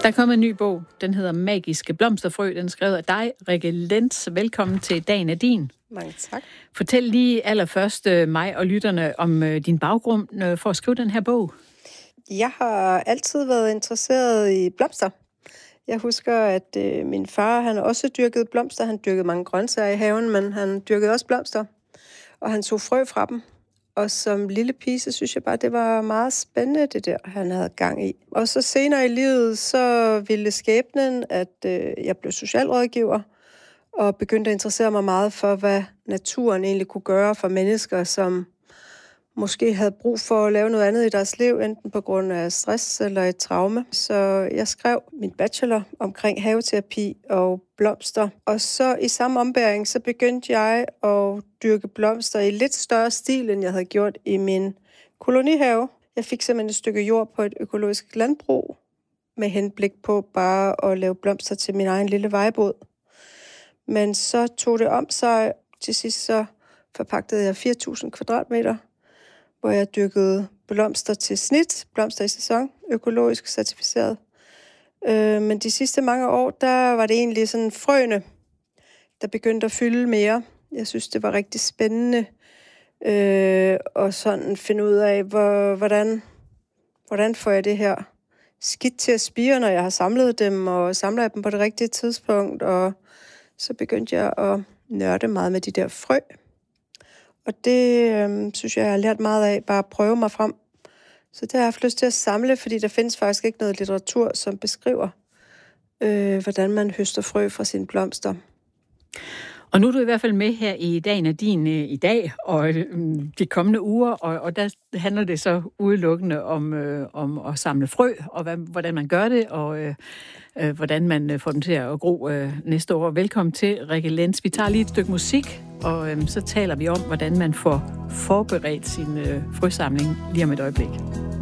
Der er kommet en ny bog. Den hedder Magiske blomsterfrø. Den er skrevet af dig, Rikke Lentz. Velkommen til Dagen er din. Mange tak. Fortæl lige allerførst mig og lytterne om din baggrund for at skrive den her bog. Jeg har altid været interesseret i blomster. Jeg husker, at min far han også dyrkede blomster. Han dyrkede mange grøntsager i haven, men han dyrkede også blomster. Og han tog frø fra dem. Og som lille pige, så synes jeg bare, det var meget spændende, det der, han havde gang i. Og så senere i livet, så ville skæbnen, at jeg blev socialrådgiver, og begyndte at interessere mig meget for, hvad naturen egentlig kunne gøre for mennesker, som måske havde brug for at lave noget andet i deres liv, enten på grund af stress eller et traume. Så jeg skrev min bachelor omkring haveterapi og blomster. Og så i samme ombæring, så begyndte jeg at dyrke blomster i lidt større stil, end jeg havde gjort i min kolonihave. Jeg fik simpelthen et stykke jord på et økologisk landbrug, med henblik på bare at lave blomster til min egen lille vejbod. Men så tog det om sig. Til sidst så forpagtede jeg 4.000 kvadratmeter, hvor jeg dyrkede blomster til snit, blomster i sæson, økologisk certificeret. Men de sidste mange år, der var det egentlig sådan frøene, der begyndte at fylde mere. Jeg synes, det var rigtig spændende at sådan finde ud af, hvordan får jeg det her skidt til at spire, når jeg har samlet dem, og samler dem på det rigtige tidspunkt. Og så begyndte jeg at nørde meget med de der frø. Og det synes jeg har lært meget af, bare at prøve mig frem. Så det har jeg haft lyst til at samle, fordi der findes faktisk ikke noget litteratur, som beskriver, hvordan man høster frø fra sine blomster. Og nu er du i hvert fald med her i Dagen er din i dag og de kommende uger, og der handler det så udelukkende om at samle frø, og hvordan man gør det, og hvordan man får dem til at gro næste år. Velkommen til, Rikke Lentz. Vi tager lige et stykke musik, og så taler vi om, hvordan man får forberedt sin frøsamling lige om et øjeblik.